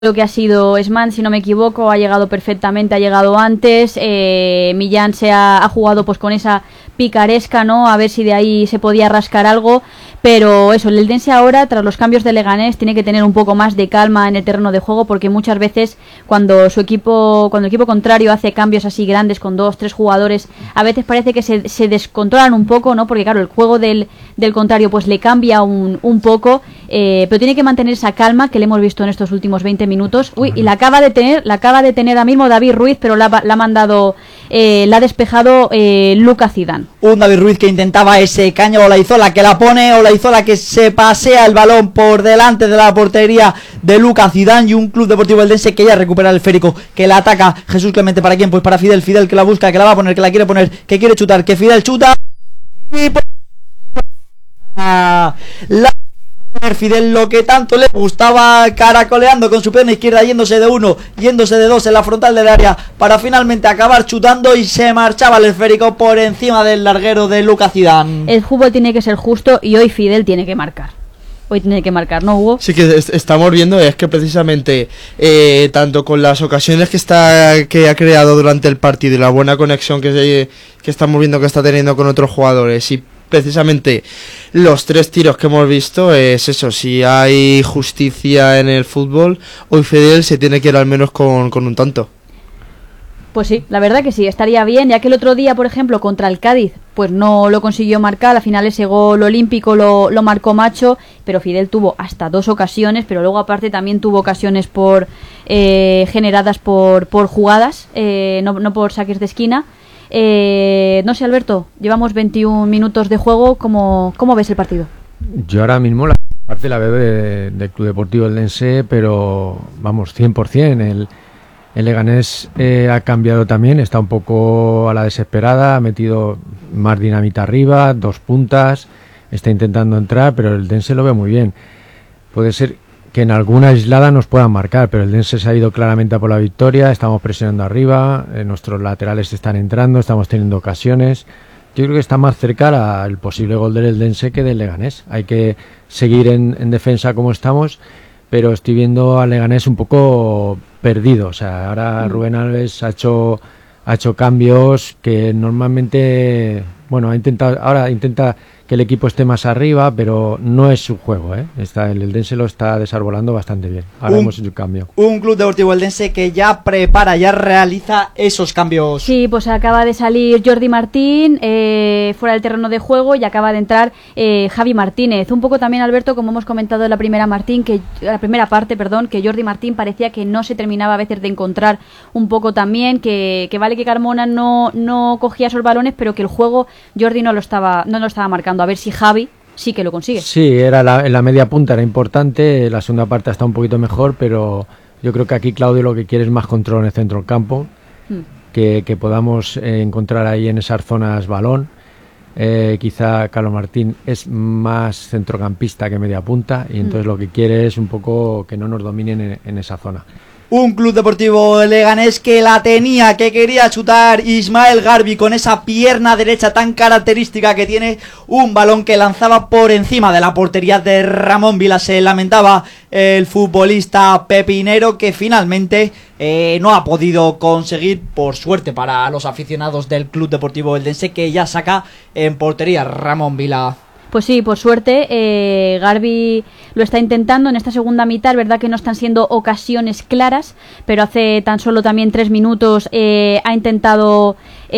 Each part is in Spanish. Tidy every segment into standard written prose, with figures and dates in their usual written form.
Lo que ha sido Esman, si no me equivoco, ha llegado perfectamente, ha llegado antes. Millán se ha jugado pues con esa picaresca, ¿no? A ver si de ahí se podía rascar algo. Pero eso, el Eldense ahora, tras los cambios de Leganés, tiene que tener un poco más de calma en el terreno de juego, porque muchas veces cuando el equipo contrario hace cambios así grandes con 2-3 jugadores, a veces parece que se descontrolan un poco, ¿no? Porque claro, el juego del contrario pues le cambia un poco, pero tiene que mantener esa calma que le hemos visto en estos últimos 20 minutos. Uy, y la acaba de tener ahora mismo David Ruiz, pero la ha mandado, la ha despejado Lucas Zidane. Un David Ruiz que intentaba ese caño, Olaizola que la pone, Olaizola que se pasea el balón por delante de la portería de Lucas Zidane, y un Club Deportivo Eldense que ya recupera el esférico, que la ataca Jesús Clemente. ¿Para quién? Pues para Fidel que la busca, que la va a poner, que la quiere poner, que quiere chutar, que Fidel chuta y Fidel, lo que tanto le gustaba, caracoleando con su pierna izquierda, yéndose de uno, yéndose de dos en la frontal del área, para finalmente acabar chutando, y se marchaba el esférico por encima del larguero de Lucas Zidane. El fútbol tiene que ser justo y hoy Fidel tiene que marcar. Hoy tiene que marcar, ¿no, Hugo? Sí, que estamos viendo es que precisamente tanto con las ocasiones que ha creado durante el partido y la buena conexión que estamos viendo que está teniendo con otros jugadores, y precisamente los 3 tiros que hemos visto, es eso: si hay justicia en el fútbol, hoy Fidel se tiene que ir al menos con un tanto. Pues sí, la verdad que sí, estaría bien, ya que el otro día, por ejemplo, contra el Cádiz, pues no lo consiguió marcar. Al final ese gol olímpico lo marcó Macho, pero Fidel tuvo hasta 2 ocasiones, pero luego aparte también tuvo ocasiones generadas por jugadas, no por saques de esquina. No sé, Alberto, llevamos 21 minutos de juego, ¿cómo ves el partido? Yo ahora mismo la parte la veo del Club Deportivo Eldense, pero vamos, 100%. El Leganés ha cambiado también, está un poco a la desesperada, ha metido más dinamita arriba, 2 puntas, está intentando entrar, pero el Eldense lo ve muy bien. Puede ser que en alguna aislada nos puedan marcar, pero el Eldense se ha ido claramente a por la victoria, estamos presionando arriba, nuestros laterales están entrando, estamos teniendo ocasiones. Yo creo que está más cerca al posible gol del Eldense que del Leganés. Hay que seguir en defensa como estamos, pero estoy viendo al Leganés un poco perdido. O sea, ahora Rubén Alves ha hecho cambios que normalmente, bueno, intenta que el equipo esté más arriba, pero no es su juego, ¿eh? El Eldense lo está desarbolando bastante bien. Ahora hemos hecho un cambio. Un Club Deportivo Eldense que ya prepara, ya realiza esos cambios. Sí, pues acaba de salir Jordi Martín fuera del terreno de juego, y acaba de entrar Javi Martínez. Un poco también, Alberto, como hemos comentado en la primera parte, que Jordi Martín parecía que no se terminaba a veces de encontrar un poco también, que vale que Carmona no cogía esos balones, pero que el juego Jordi no lo estaba marcando. A ver si Javi sí que lo consigue. Sí, en la media punta era importante, la segunda parte está un poquito mejor, pero yo creo que aquí Claudio lo que quiere es más control en el centro del campo, que podamos encontrar ahí en esas zonas balón. Quizá Carlos Martín es más centrocampista que media punta, y entonces lo que quiere es un poco que no nos dominen en esa zona. Un Club Deportivo Leganés que la tenía, que quería chutar Ismael Garbi con esa pierna derecha tan característica que tiene, un balón que lanzaba por encima de la portería de Ramón Vila. Se lamentaba el futbolista pepinero, que finalmente no ha podido conseguir, por suerte para los aficionados del Club Deportivo Eldense, que ya saca en portería Ramón Vila. Pues sí, por suerte, Garbi lo está intentando en esta segunda mitad. Es verdad que no están siendo ocasiones claras, pero hace tan solo también 3 minutos ha intentado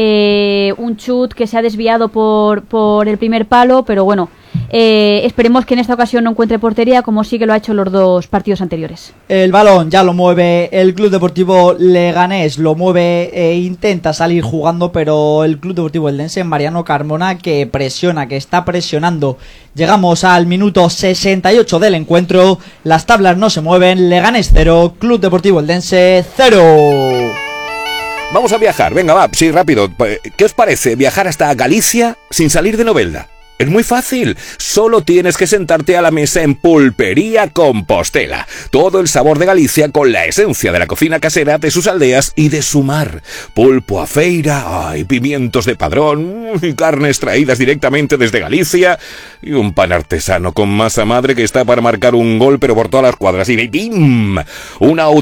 un chut que se ha desviado por el primer palo, pero bueno, esperemos que en esta ocasión no encuentre portería, como sí que lo ha hecho los 2 partidos anteriores. El balón ya lo mueve el Club Deportivo Leganés, lo mueve e intenta salir jugando, pero el Club Deportivo Eldense, Mariano Carmona, que presiona, que está presionando. Llegamos al minuto 68 del encuentro, las tablas no se mueven, Leganés 0, Club Deportivo Eldense 0. Vamos a viajar, venga, va, sí, rápido. ¿Qué os parece viajar hasta Galicia sin salir de Novelda? Es muy fácil, solo tienes que sentarte a la mesa en Pulpería Compostela. Todo el sabor de Galicia con la esencia de la cocina casera de sus aldeas y de su mar. Pulpo a feira, pimientos de Padrón, carnes traídas directamente desde Galicia y un pan artesano con masa madre que está para marcar un gol pero por todas las cuadras. Y ¡bim! Una